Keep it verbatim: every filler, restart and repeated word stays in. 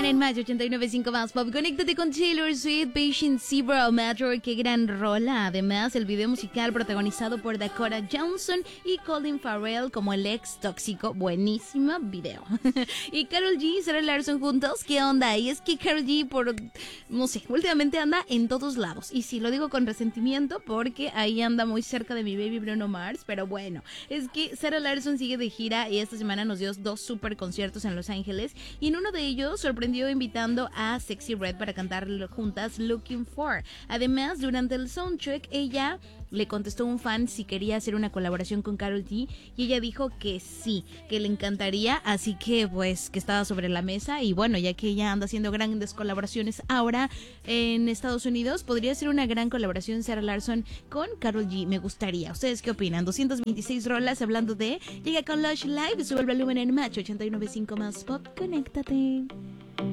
en Mayo ochenta y nueve punto cinco más pop. Conéctate con Taylor Swift, Patient Zebra Matter. Qué gran rola. Además, el video musical protagonizado por Dakota Johnson y Colin Farrell como el ex tóxico. Buenísimo video. Y Karol G y Sarah Larsson juntos. ¿Qué onda? Y es que Karol G, por, no sé, últimamente anda en todos lados. Y sí, lo digo con resentimiento porque ahí anda muy cerca de mi baby Bruno Mars. Pero bueno, es que Sarah Larsson sigue de gira y esta semana nos dio dos super conciertos en Los Ángeles. Y en uno de ellos sorprendió invitando a Sexy Red para cantar juntas Looking For. Además, durante el soundcheck, ella le contestó a un fan si quería hacer una colaboración con Karol G y ella dijo que sí, que le encantaría, así que pues que estaba sobre la mesa. Y bueno, ya que ella anda haciendo grandes colaboraciones ahora en Estados Unidos, podría ser una gran colaboración Sarah Larsson con Karol G. Me gustaría. ¿Ustedes qué opinan? doscientas veintiséis rolas hablando de... Llega con Lush Live, sube el volumen en Match ochenta y nueve punto cinco más pop. Conéctate.